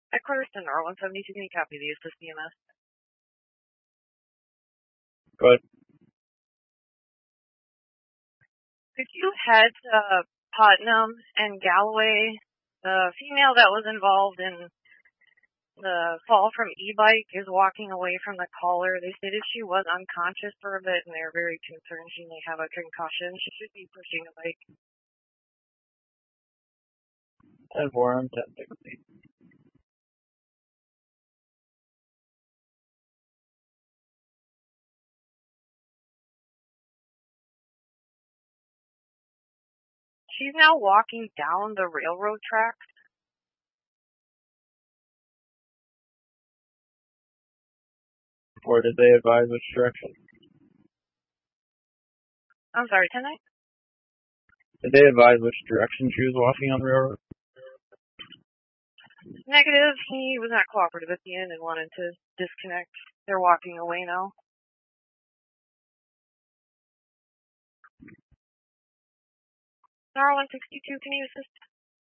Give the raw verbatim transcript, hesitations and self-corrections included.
Headquarters to Nor one seventy-two, can you copy the assist E M S? Good. Could you head to Putnam and Galloway? The female that was involved in the fall from e-bike is walking away from the caller. They stated she was unconscious for a bit and they're very concerned she may have a concussion. She should be pushing a bike. ten four, I'm ten sixty. She's now walking down the railroad tracks. Or did they advise which direction? I'm sorry, ten nine? Did they advise which direction she was walking on the railroad? Negative. He was not cooperative at the end and wanted to disconnect. They're walking away now. Nor one sixty-two, can you assist?